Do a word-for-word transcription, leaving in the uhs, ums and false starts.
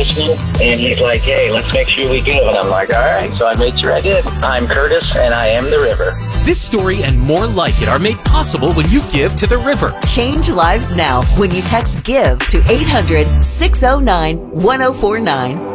listening. And he's like, hey, let's make sure we give. And I'm like, all right. So I made sure I did. I'm Curtis, and I am the river. This story and more like it are made possible when you give to the river. Change lives now when you text GIVE to eight hundred, six oh nine, one oh four nine.